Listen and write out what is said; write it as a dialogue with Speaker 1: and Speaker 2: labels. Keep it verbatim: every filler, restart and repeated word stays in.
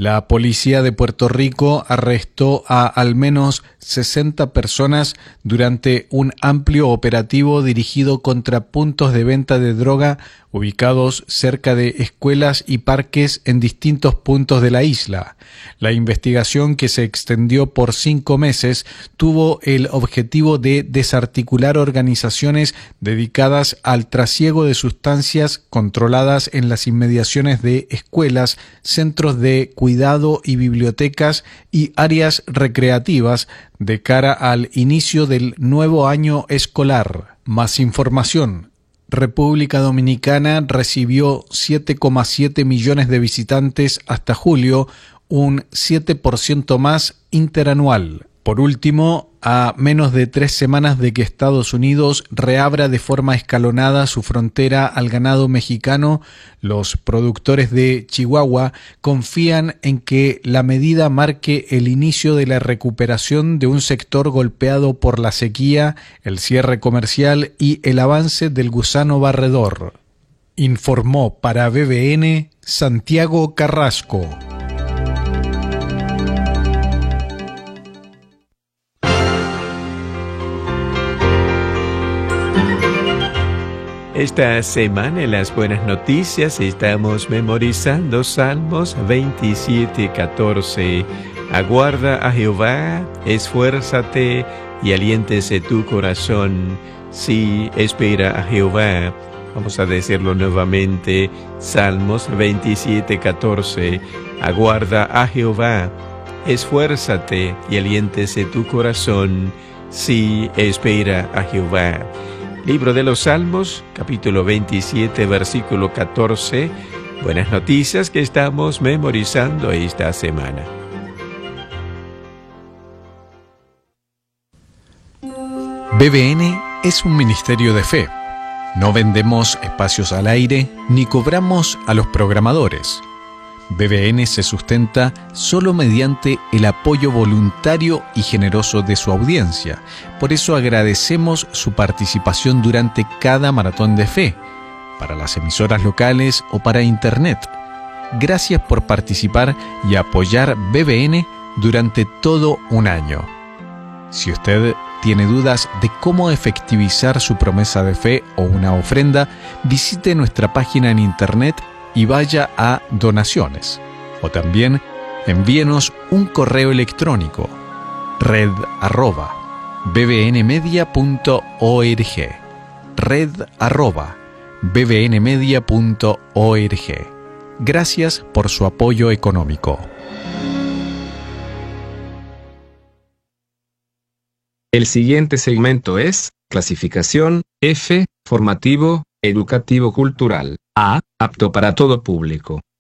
Speaker 1: La policía de Puerto Rico arrestó a al menos sesenta personas durante un amplio operativo dirigido contra puntos de venta de droga ubicados cerca de escuelas y parques en distintos puntos de la isla. La investigación, que se extendió por cinco meses, tuvo el objetivo de desarticular organizaciones dedicadas al trasiego de sustancias controladas en las inmediaciones de escuelas, centros de cuidado y bibliotecas y áreas recreativas de cara al inicio del nuevo año escolar. Más información. República Dominicana recibió siete coma siete millones de visitantes hasta julio, un siete por ciento más interanual. Por último, a menos de tres semanas de que Estados Unidos reabra de forma escalonada su frontera al ganado mexicano, los productores de Chihuahua confían en que la medida marque el inicio de la recuperación de un sector golpeado por la sequía, el cierre comercial y el avance del gusano barredor. Informó para B B N Santiago Carrasco.
Speaker 2: Esta semana en las buenas noticias estamos memorizando Salmos veintisiete catorce. Aguarda a Jehová, esfuérzate y aliéntese tu corazón. Sí, espera a Jehová. Vamos a decirlo nuevamente. Salmos veintisiete catorce. Aguarda a Jehová, esfuérzate y aliéntese tu corazón. Sí, espera a Jehová. Libro de los Salmos, capítulo veintisiete, versículo catorce. Buenas noticias que estamos memorizando esta semana.
Speaker 1: B B N es un ministerio de fe. No vendemos espacios al aire ni cobramos a los programadores. B B N se sustenta solo mediante el apoyo voluntario y generoso de su audiencia. Por eso agradecemos su participación durante cada maratón de fe, para las emisoras locales o para Internet. Gracias por participar y apoyar B B N durante todo un año. Si usted tiene dudas de cómo efectivizar su promesa de fe o una ofrenda, visite nuestra página en Internet y vaya a donaciones, o también envíenos un correo electrónico red arroba bbnmedia punto org red arroba bbnmedia punto org. Gracias por su apoyo económico.
Speaker 3: El siguiente segmento es clasificación F, formativo, educativo cultural. A, apto para todo público.